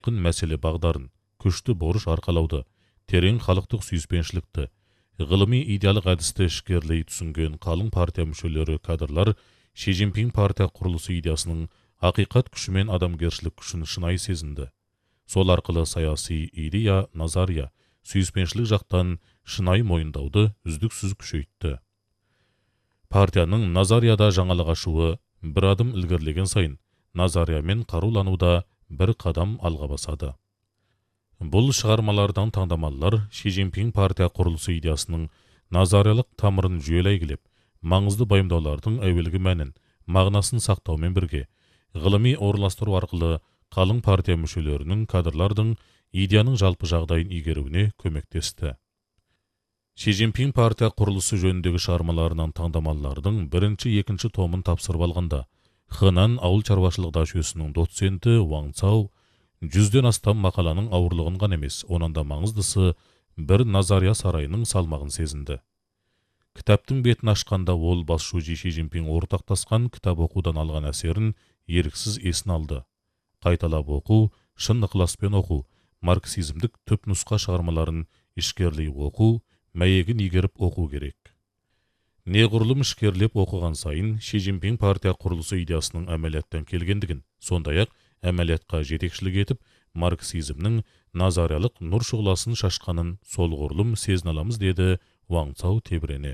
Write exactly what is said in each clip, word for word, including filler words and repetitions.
айткын мәселе бағдарын, күшті борыш арқалауды, терең халықтық сүйіспеншілікті, ғылыми идеалдық әдісті ішкерлей түсінген қалың партия мүшелері кадрлар Ши Цзиньпин партия құрылысы идеясының ақиқат күші мен адамгершілік күшін шынайы сезінді. Сол арқылы саяси идея, назария, сүйіспеншілік жақтан шынайы мойындауды үздіксіз күшейтті. Партияның назарияда жаңалық ашуы бір адым ілгерілеген сайын, назариямен қарулануда бір қадам алға басады. Бұл шығармалардан таңдамалылар Ши Цзиньпин партия құрылысы идеясының назариялық тамырын жүйелей келіп, маңызды байымдаулардың әуелгі мәнін, мағынасын сақтаумен бірге, ғылыми орынластыру арқылы қалың партия мүшелерінің кадрлардың идеяның жалпы жағдайын игеруіне көмектесті. Ши Цзиньпин партия құрылысы жөніндегі шығармаларынан таңдамалылардың бірінші екінші томын тапсырып алғанда, Хэнан ауыл шаруашылығы жүйесінің доценті Ваң Цао жүзден астам мақаланың ауырлығын ғана емес, онан да маңыздысы бір назария сарайының салмағын сезінді. Кітаптың бетін ашқанда ол бас шужи Ши Цзиньпин ортақтасқан кітап оқудан алған әсерін еріксіз есін алды. Қайталап оқу, шын ықыласпен оқу, марксизмдік түп нұсқа шығармаларын ішкерлей оқу, мәйегін игеріп оқу керек. Неғұрлым ішкерлеп оқыған сайын Ши Цзиньпин партия құрылысы идеясының әмәлияттан келгендігін, сондай-ақ әмәлиятқа жетекшілік етіп, марксизмнің назариялық нұр шұғыласын шашқанын солғұрлым сезін аламыз, деді Ваң Цао тебірене.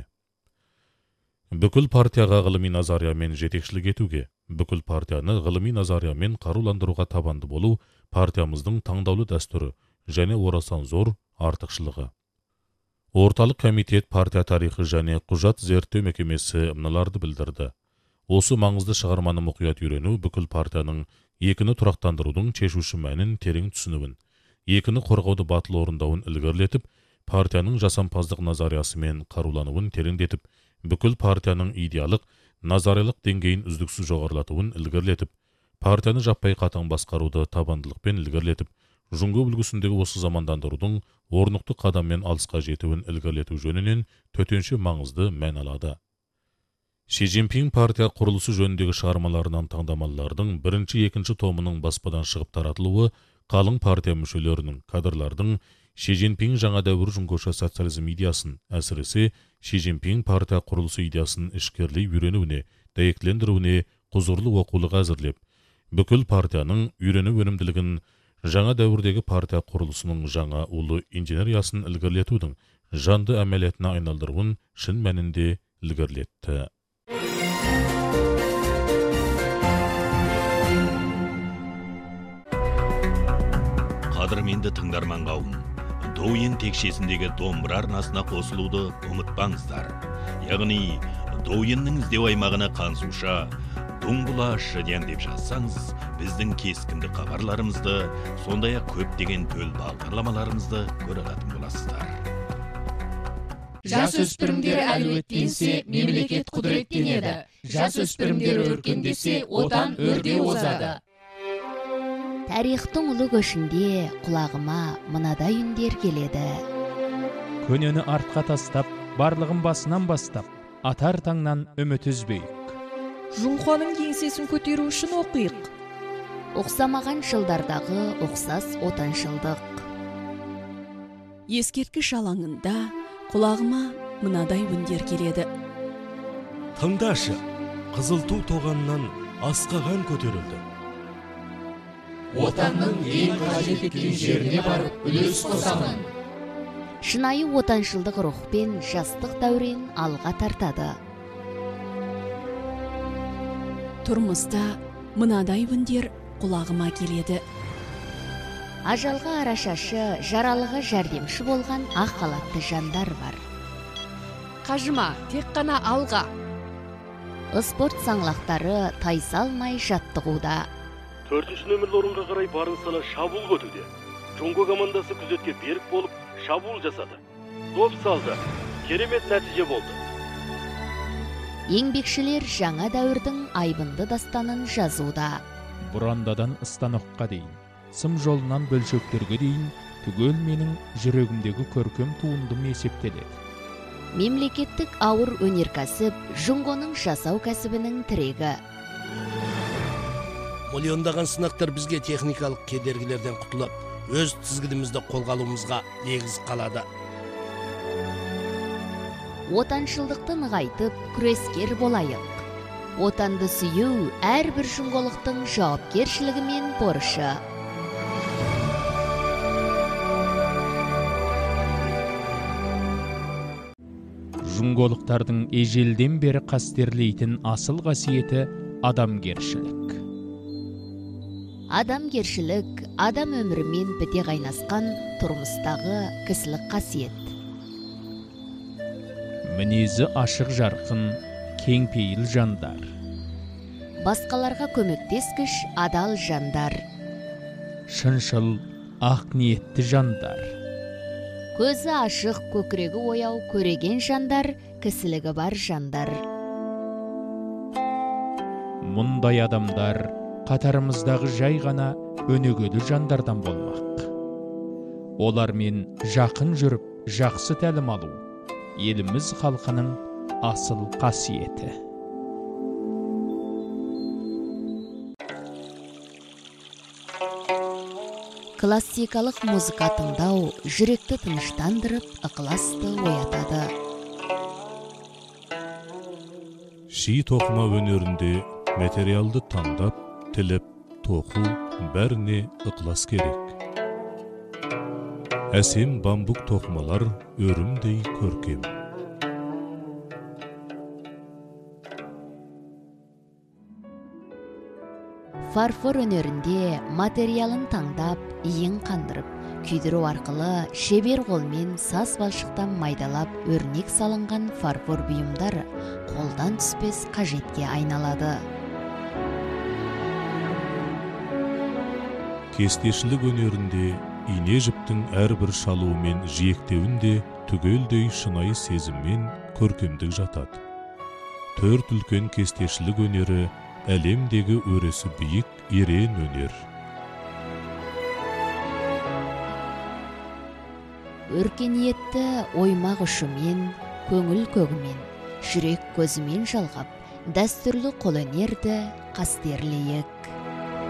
Бүкіл партияға ғылыми назариямен жетекшілік етуге, бүкіл партияны ғылыми назариямен қаруландыруға табанды болу партиямыздың таңдаулы дәстүрі және орасан зор артықшылығы. Орталық комитет партия тарихы және құжат зерттеу мекемесі мыналарды білдірді. Осы маңызды шығарманы мұқият үйрену бүкіл партияның екіні тұрақтандырудың шешуші мәнін терең түсінуін, екіні қорғауды батыл орындауын ілгерілетіп, партияның жасампаздық назариясымен қарулануын тереңдетіп, бүкіл партияның идеялық, назариялық деңгейін үздіксіз жоғарылатуын ілгерілетіп, партияны жаппай қатаң басқаруды табандылықпен ілгерілетіп, жұңғы үлгісіндегі осы замандандырудың орнықты қадаммен алысқа жетуін ілгерілету жөнінен төтенше маңызды мән алады. Ши Цзиньпин партия құрылысы жөніндегі шығармаларынан таңдамалылардың бірінші екінші томының баспадан шығып таратылуы қалың партия мүшелерінің, кадрлардың Ши Цзиньпин жаңа дәуір жұңғыша социализм идеясын, әсіресе Ши Цзиньпин партия құрылысы идеясын ішкерлей үйренуіне, дәйектілендіруіне құзырлы оқулық әзірлеп, бүкіл партияның үйрену өнімділігін жаңа дәуірдегі партия құрылысының жаңа ұлы инженериясын ілгерілетудің жанды әмәлиятына айналдыруын шын мәнінде ілгерілетті. Қадірменді тыңдарман қауым, Douyin текшесіндегі домбыра арнасына қосылуды ұмытпаңыздар. Яғни, Douyinнің іздеу аймағына қансуша, Думбулашы-ден деп жазсаңыз, біздің кескінді хабарларымызды, сондай-ақ көптеген төл бағдарламаларымызды көре алатын боласыздар. Жас өспірімдер әлеуеттенсе, мемлекет құдіреттенеді. Жас өспірімдер өркендесе, отан өрге озады. Тарихтың ұлы көшінде құлағыма мынадай үндер келеді. Көнені артқа тастап, барлығын басынан бастап, атар таңнан үміт үзбейік. Жұңқаның еңсесін көтеру үшін оқиық. Оқсамаған жылдардағы оқсас отаншылдық. Ескерткіш алаңында құлағыма мынадай үндер келеді. Тыңдашы, қызыл ту тоғаннан асқаған көтерілді. Отанның ең қажет еткен жеріне барып үлес қосамын. Шынайы отаншылдық рухпен жастық дәурен алға тартады. Тұрмыста мынадай үндер құлағыма келеді. Ажалға арашашы, жаралыға жәрдемші болған ақ халатты жандар бар. Қажыма, тек қана алға. Спорт саңлақтары тайсалмай жаттығуда. төртінші нөмірлі орынға қарай барын сала шабуыл көтуде. Жонго командасы күзетке берік болып шабуыл жасады. Доп салды. Керемет нәтиже болды. Еңбекшілер жаңа дәуірдің айбынды дастанын жазуда. Бұрандадан станокқа дейін, сым жолынан бөлшектерге дейін, түгел менің жүрегімдегі көркем туындым есептеледі. Мемлекеттік ауыр өнеркәсіп Жұңғоның жасау кәсібінің тірегі. миллиондаған сынақтар бізге техникалық кедергілерден құтылып, өз тізгінімізді қолға алуымызға негіз қалады. Отаншылдықты нығайтып, күрескер болайық. Отанды сүю әрбір жүңголықтың жауапкершілігі мен борышы. Жүңголықтардың ежелден бері қастерлейтін асыл қасиеті адамгершілік. Адамгершілік адам өмірімен біте қайнасқан тұрмыстағы кісілік қасиет. Мінезі ашық жарқын, кеңпейіл жандар. Басқаларға көмектескіш адал жандар. Шыншыл, ақ ниетті жандар. Көзі ашық, көкірегі ояу, көреген жандар, кісілігі бар жандар. Мұндай адамдар қатарымыздағы жай ғана өнегелі жандардан болмақ. Олармен жақын жүріп, жақсы тәлім алу еліміз халқының асыл қасиеті. Классикалық музыка тыңдау жүректі тыныштандырып, ықыласты оятады. Ши тоқыма өнерінде материалды таңдап, тіліп, тоқу бәріне ықылас керек. Әсем бамбук тоқымалар өрімдей көркем. Фарфор өнерінде материалын таңдап, иін қандырып, күйдіру арқылы шебер қолмен саз балшықтан майдалап өрнек салынған фарфор бұйымдары қолдан түспес қажетке айналады. Кестешілік өнерінде ине жіптің әрбір шалуы мен жиектеуінде түгелдей шынайы сезіммен көркемдік жатады. Төрт үлкен кестешілік өнері әлемдегі өресі биік ерен өнер. Өркениетті оймақ ұшымен, көңіл көгімен, жүрек көзімен жалғап, дәстүрлі қолөнерді қастерлейік.